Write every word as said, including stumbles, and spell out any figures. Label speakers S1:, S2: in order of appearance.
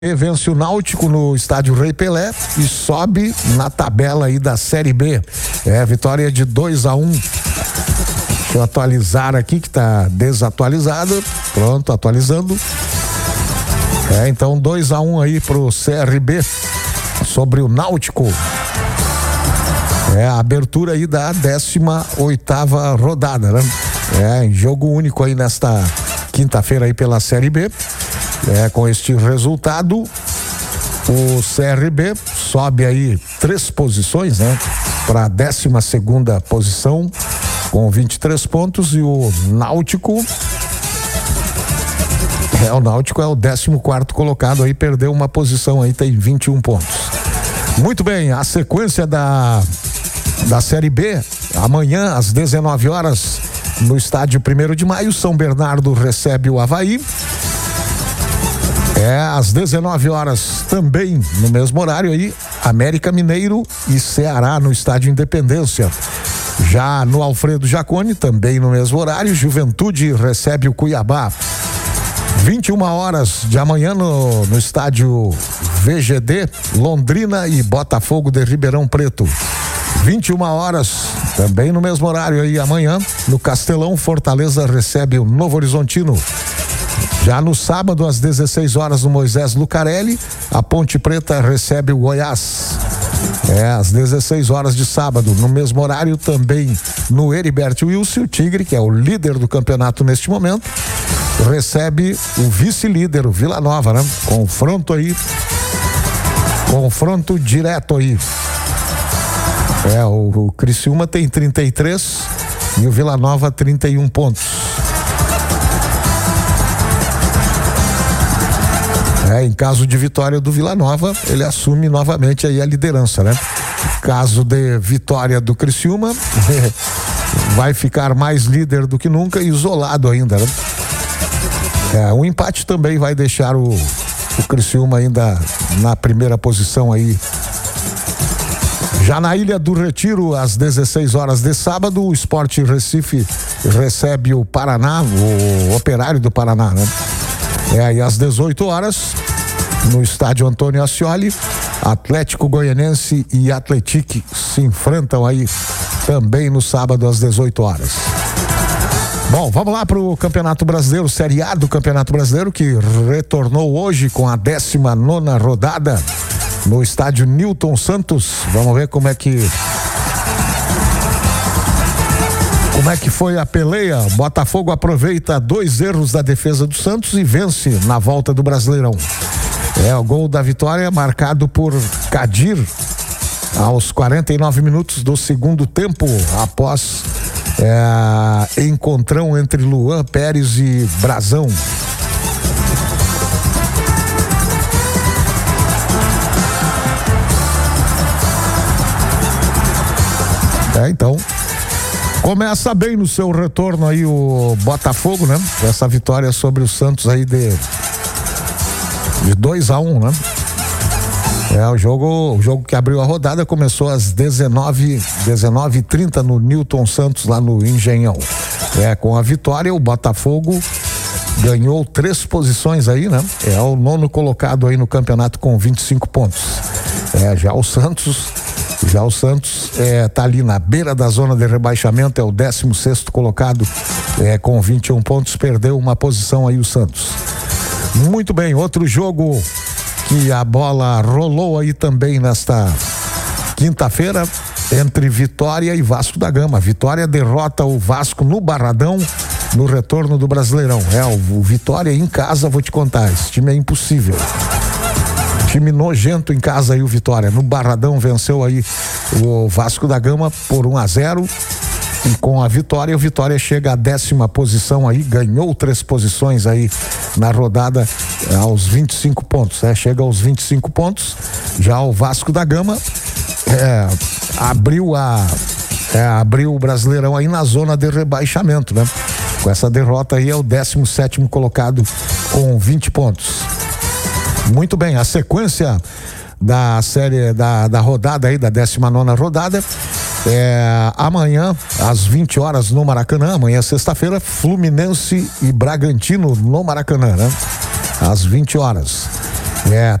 S1: Vence o Náutico no estádio Rei Pelé e sobe na tabela aí da Série B. É vitória de dois a um. Deixa eu atualizar aqui que tá desatualizado. Pronto, atualizando. É, então dois a um aí pro C R B sobre o Náutico. É a abertura aí da décima oitava rodada, né? É, jogo único aí nesta quinta-feira aí pela Série B. É, com este resultado, o C R B sobe aí três posições, né? Para a décima segunda posição com vinte e três pontos, e o Náutico é o Náutico é o décimo quarto colocado aí, perdeu uma posição aí, tem vinte e um pontos. Muito bem, a sequência da da Série B, amanhã às dezenove horas no estádio primeiro de maio, São Bernardo recebe o Avaí. É, às dezenove horas também, no mesmo horário aí, América Mineiro e Ceará no estádio Independência. Já no Alfredo Jaconi, também no mesmo horário, Juventude recebe o Cuiabá. vinte e uma horas de amanhã no, no estádio V G D, Londrina e Botafogo de Ribeirão Preto. vinte e uma horas, também no mesmo horário aí amanhã, no Castelão, Fortaleza recebe o Novo Horizontino. Já no sábado, às dezesseis horas, no Moisés Lucarelli, a Ponte Preta recebe o Goiás. É, às dezesseis horas de sábado, no mesmo horário, também no Heriberto Wilson, o Tigre, que é o líder do campeonato neste momento, recebe o vice-líder, o Vila Nova, né? Confronto aí, confronto direto aí. É, o, o Criciúma tem trinta e três e o Vila Nova trinta e um pontos. É, em caso de vitória do Vila Nova, ele assume novamente aí a liderança, né? Caso de vitória do Criciúma, vai ficar mais líder do que nunca e isolado ainda, né? É, um empate também vai deixar o, o Criciúma ainda na primeira posição aí. Já na Ilha do Retiro, às dezesseis horas de sábado, o Sport Recife recebe o Paraná, o Operário do Paraná, né? É, e às dezoito horas, no estádio Antônio Ascioli, Atlético Goianense e Atlético se enfrentam aí também no sábado às dezoito horas. Bom, vamos lá para o Campeonato Brasileiro, Série A do Campeonato Brasileiro, que retornou hoje com a décima nona rodada no estádio Newton Santos. Vamos ver como é que Como é que foi a peleia? Botafogo aproveita dois erros da defesa do Santos e vence na volta do Brasileirão. É o gol da vitória marcado por Kadir aos quarenta e nove minutos do segundo tempo, após é, encontrão entre Luan Pérez e Brazão. É, então começa bem no seu retorno aí o Botafogo, né? Essa vitória sobre o Santos aí de de dois a um, né? É, o jogo, o jogo que abriu a rodada começou às dezenove e trinta no Newton Santos, lá no Engenhão. É, com a vitória, o Botafogo ganhou três posições aí, né? É o nono colocado aí no campeonato com vinte e cinco pontos. É, já o Santos Já o Santos é, tá ali na beira da zona de rebaixamento, é o décimo sexto colocado, é, com vinte e um pontos, perdeu uma posição aí o Santos. Muito bem, outro jogo que a bola rolou aí também nesta quinta-feira, entre Vitória e Vasco da Gama. Vitória derrota o Vasco no Barradão no retorno do Brasileirão. É, o, o Vitória em casa, vou te contar, esse time é impossível. Time nojento em casa aí o Vitória. No Barradão venceu aí o Vasco da Gama por um a zero. E com a vitória, o Vitória chega à décima posição aí, ganhou três posições aí na rodada aos vinte e cinco pontos. É, chega aos vinte e cinco pontos. Já o Vasco da Gama é, abriu a é, abriu o Brasileirão aí na zona de rebaixamento, né? Com essa derrota aí é o décimo sétimo colocado com vinte pontos. Muito bem, a sequência da série da, da rodada aí, da décima nona rodada, é amanhã às vinte horas no Maracanã. Amanhã sexta-feira, Fluminense e Bragantino no Maracanã, né? Às vinte horas. É,